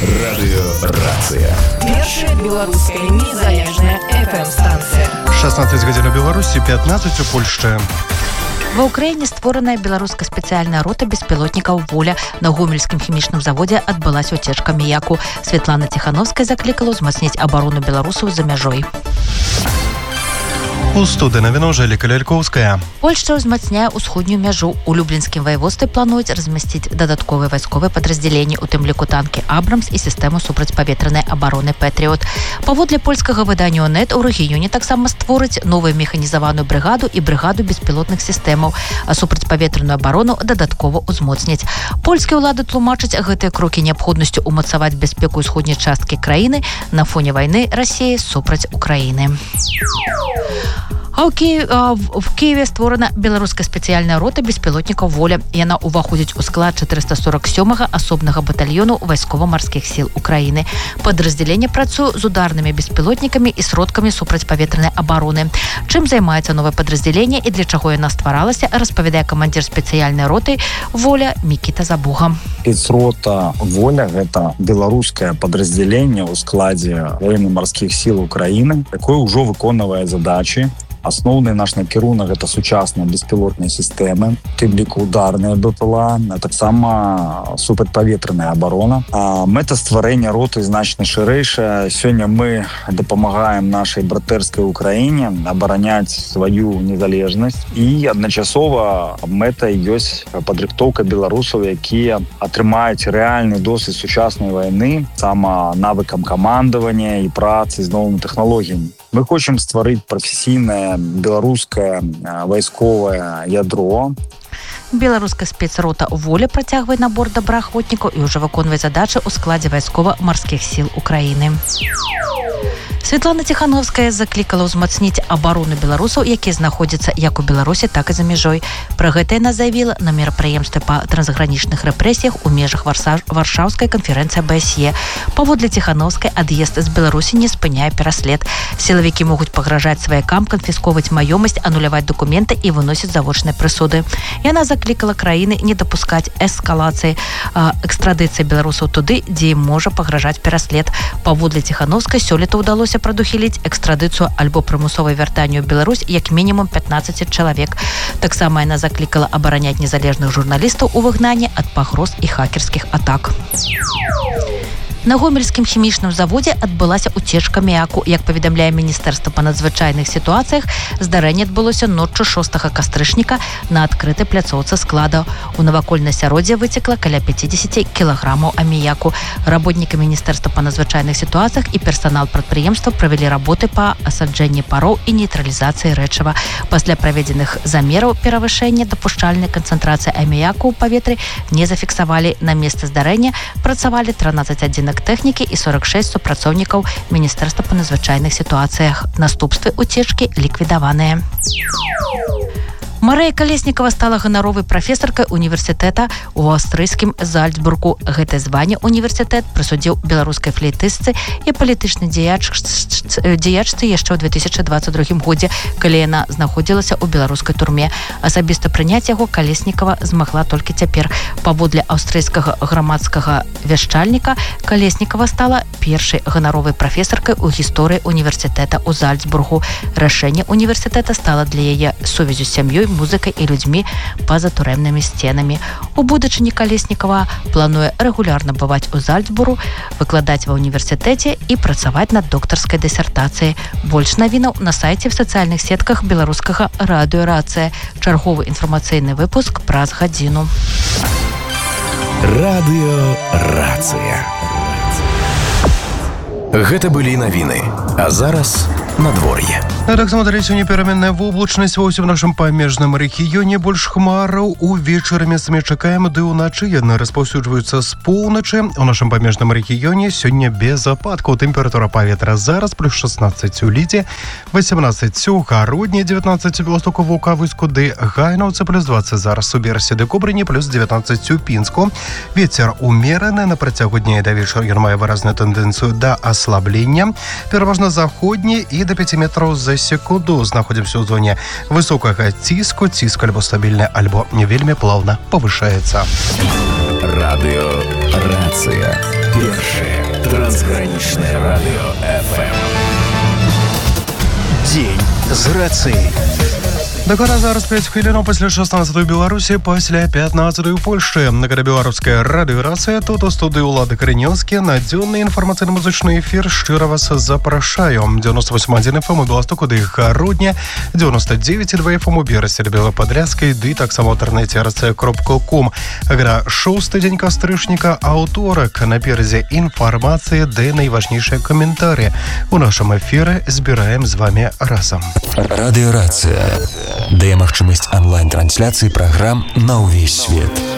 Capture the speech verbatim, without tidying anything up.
Радыёрацыя. Першая беларуская незалежная эф эм-станцыя. шестнадцать гадзін у Беларусі, пятнадцать у Польшчы. Ва ўкраіне створаная беларуская спецыяльная рота беспілотнікаў «Воля». На гомельскім хімічным заводзе адбылася уцечка аміяку. Святлана Тихановская заклікала ўзмацніць абарону беларусаў за мяжой. У студыі навіну Жэліка Лялькоўская. Польшча ўзмацняе ўсходнюю мяжу. У Люблінскім ваяводстве плануюць размясціць дадатковыя вайсковыя падраздзяленні, у тым ліку танкі «Абрамс» і сістэму супрацьпаветранай абароны «Пэтріот». Паводле польскага выдання «Онет», у рэгіёне таксама створаць новую механізаваную брыгаду і брыгаду беспілотных сістэмаў, а супрацьпаветраную абарону дадаткова ўзмоцняць. Польскія ўлады тлумачаць гэтыя крокі неабходнасцю ўмацаваць бяспеку ўсходняй часткі краіны на фоне вайны Расіі супраць Украіны. А ў Киеве, в Киеве створана беларуская спецыяльная рота беспілотнікаў «Воля». Яна ўваходзіць у склад чатырыста сорок сёмага асобнага батальёну вайскова-марскіх сіл Украіны. Падраздзяленне працуе з ударнымі беспілотнікамі і сродкамі супрацьпаветранай абароны. Чым займаецца новае падраздзяленне і для чаго яна стваралася, распавядае камандзір спецыяльнай роты «Воля» Мікіта Забуга. Спецрота «Воля» — гэта беларускае падраздзяленне ў складзе военно-марскіх сіл Украіны, якое ўжо выконвае задачы. Асноўны наш накірунак — гэта сучасныя беспілотныя сістэмы, тым ліку ударная БПЛА, а таксама супрацьпаветраная абарона. А мэта стварэння роты значна шырэйшая. Сёння мы дапамагаем нашай братэрскай Украіне абараняць сваю незалежнасць, і адначасова мэтай ёсць падрыхтоўка беларусаў, якія атрымаюць рэальны досвед сучаснай вайны, сама навыкам камандавання і працы з новымі тэхналогіямі. Мы хочам стварыць прафесійнае беларускае вайсковае ядро. Беларуская спецрота «Воля» працягвае набор добраахвотнікаў і ўжо выконвае задачы ў складзе вайскова-марскіх сіл Украіны. Святлана Тихановская заклікала ўзмацніць абарону беларусаў, якія знаходзяцца як у Беларусі, так і за мяжой. Пра гэта яна заявіла на мерапрыемстве па трансгранічных рэпрэсіях у межах Варшаўскай канферэнцыі бэ эс е. Паводле Тихановскай, ад'езд з Беларусі не спыняе пераслед. Сілавікі могуць пагражаць сваякам, канфісковаць маёмасць, ануляваць дакументы і выносіць завочныя прысуды. Яна заклікала краіны не дапускаць эскалацыі экстрадыцыі беларусаў туды, дзе ім можа пагражаць пераслед. Паводле Тихановскай, сёлета ўдалося прадухіліць экстрадыцыю альбо прымусовае вяртанне ў Беларусь як мінімум пятнаццаць чалавек. Таксама яна заклікала абараняць незалежных журналістаў у выгнанні ад пагроз і хакерскіх атак. На гомельскім хімічным заводзе адбылася уцечка аміяку. Як паведамляе Міністэрства па надзвычайных сітуацыях, здарэнне адбылося ноччу шостага кастрычніка на адкрытай пляцоўцы склада. У навакольнае асяроддзе выцекла каля пятьдесят кілаграмаў аміяку. Работнікі Міністэрства па надзвычайных сітуацыях і персанал прадпрыемства правялі работы па асаджэнні пароў і нейтралізацыі рэчыва. Пасля праведзеных замераў перавышэння дапушчальнай канцэнтрацыі аміяку ў паветры не зафіксавалі. На месцы здарэння працавалі трынаццаць адзінак тэхнікі і сорок шэсць супрацоўнікаў Міністэрства па надзвычайных сітуацыях. Наступствы уцечкі ліквідаваныя. Марыя Калеснікава стала ганаровай прафесаркай універсітэта ў аўстрыйскім Зальцбургу. Гэтае званне універсітэт прысудзіў беларускай флейтыстцы і палітычнай дзеячцы яшчэ ў две тысячы дваццаць другім годзе, калі яна знаходзілася ў беларускай турме. Асабіста прыняць яго Калеснікава змагла толькі цяпер. Паводле аўстрыйскага грамадскага вяшчальніка, Калеснікава стала першай ганаровай прафесаркай у гісторыі універсітэта ў Зальцбургу. Рашэнне універсітэта стала для яе сувязю з сям'ёй, музыкай і людзьмі па-за турэмнымі сценамі. У будучыні Калеснікава плануе рэгулярна бываць у Зальцбургу, выкладаць ва універсітэце і працаваць над доктарскай дысертацыяй. Больш навінаў на сайце в сацыяльных сетках беларускага радыёрацыя. Чарговы інфармацыйны выпуск праз гадзіну. Радыёрацыя. Гэта былі навіны. А зараз надвор'е. Таксама далей сёння пераменная воблачнасць ва ўсім нашым памежным рэгіёне, больш хмараў. Увечары месцамі чакаем, ды ўначы яны распаўсюджваюцца з поўначы. У нашым памежным рэгіёне сёння без ападкаў. Тэмпература паветра зараз плюс шестнадцать у Лідзе, восемнадцать у Гародні, девятнадцать у Беластоку, Ваўкавыску ды Гайнаўцы, плюс двадцать зараз у Берсе ды Кобрыні, плюс девятнадцать у Пінску. Вецер умераны, на працягу дня і да вечара ён мае выразную тэндэнцыю да аслаблення. Пераважна заходні і до пяти метров за секунду. Знаходимся ў зоне высокага ціску. Ціск альбо стабільны, альбо не вельмі плавна павышаецца. Радыёрацыя. Першее трансграничное радио эф эм. День з рацыяй. Дакладна зараз пяць хвілінаў пасля шаснаццатай Беларусі, пасля пятнаццатай у Польшчы. Гэта беларуская радыёрацыя. Тут у студыі Улады Карынёўскі. На дзённы інфармацыйна-музычны эфір шчыра вас запрашаю. дзевяносто восемь один эф эм у Беластоку ды Гародня, девяносто девять и два эф эм у Берасці, Белападрядскай, ды таксама ў інтэрнэце рацыя кропка ком. Гра шосты дзень кастрычніка, аўторак. Наперадзе інфармацыя ды найважнейшыя каментары. У нашым эфіры збіраем з вами разам. Радыёрацыя дае магчымасць онлайн-трансляцыі праграм на ўвесь свет.